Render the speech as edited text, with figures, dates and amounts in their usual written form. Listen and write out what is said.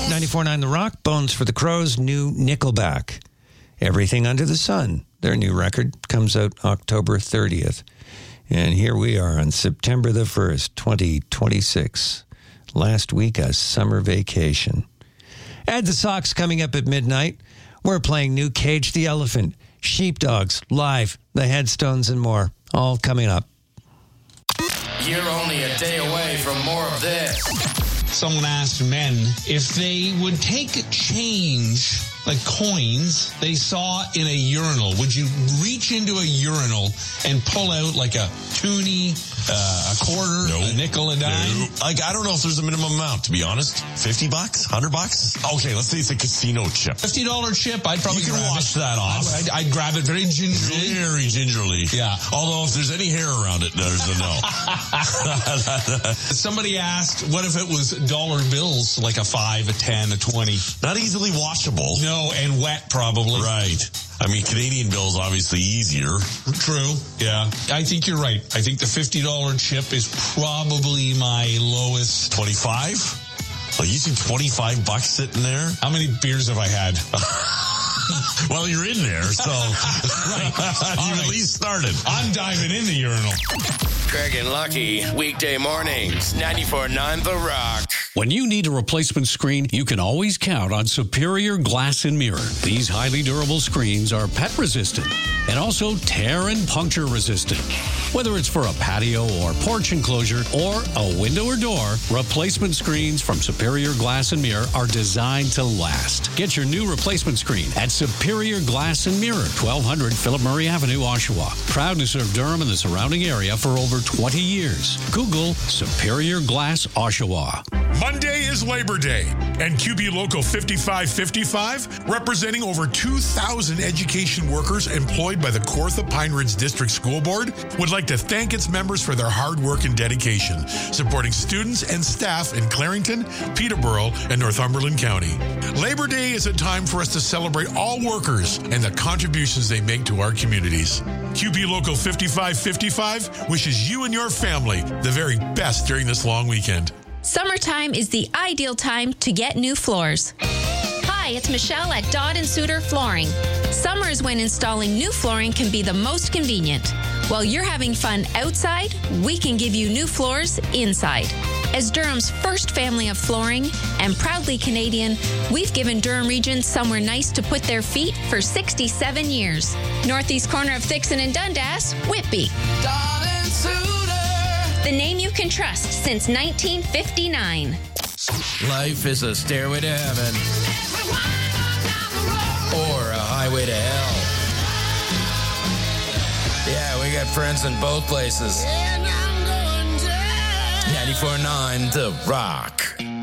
94.9 The Rock, Bones for the Crows, new Nickelback. Everything Under the Sun. Their new record comes out October 30th. And here we are on September the 1st, 2026. Last week, a summer vacation. Add the Socks coming up at midnight. We're playing new Cage the Elephant, Sheepdogs, Live, The Headstones, and more. All coming up. You're only a day away from more of this. Someone asked men if they would take change, like coins, they saw in a urinal. Would you reach into a urinal and pull out like a toonie, a quarter, a nickel, a dime? Like, I don't know if there's a minimum amount, to be honest. $50? $100? Okay, let's say it's a casino chip. $50 chip, I'd probably grab wash that off. I'd grab it very gingerly. Very gingerly. Yeah. Although if there's any hair around it, there's a no. Somebody asked, what if it was dollar bills, like a 5, a 10, a 20? Not easily washable. No, and wet probably. Right. I mean, Canadian bills obviously easier. True. Yeah. I think you're right. I think the $50 chip is probably my lowest. 25? Well, you see $25 sitting there? How many beers have I had? Well, you're in there, so right. You at least started. I'm diving in the urinal. Craig and Lucky, weekday mornings, 94.9 The Rock. When you need a replacement screen, you can always count on Superior Glass and Mirror. These highly durable screens are pet resistant and also tear and puncture resistant. Whether it's for a patio or porch enclosure or a window or door, replacement screens from Superior Glass and Mirror are designed to last. Get your new replacement screen at Superior Glass and Mirror, 1200 Philip Murray Avenue, Oshawa. Proud to serve Durham and the surrounding area for over 20 years. Google Superior Glass Oshawa. Monday is Labor Day, and QB Local 5555, representing over 2,000 education workers employed by the Kawartha Pine Ridge District School Board, would like to thank its members for their hard work and dedication, supporting students and staff in Clarington, Peterborough, and Northumberland County. Labor Day is a time for us to celebrate all workers and the contributions they make to our communities. QB Local 5555 wishes you and your family the very best during this long weekend. Summertime is the ideal time to get new floors. Hi, it's Michelle at Dodd & Suter Flooring. Summer is when installing new flooring can be the most convenient. While you're having fun outside, we can give you new floors inside. As Durham's first family of flooring and proudly Canadian, we've given Durham Region somewhere nice to put their feet for 67 years. Northeast corner of Thixon and Dundas, Whitby. Dodd & Suter. The name you can trust since 1959. Life is a stairway to heaven. Or a highway to hell. Yeah, we got friends in both places. 94.9 The Rock.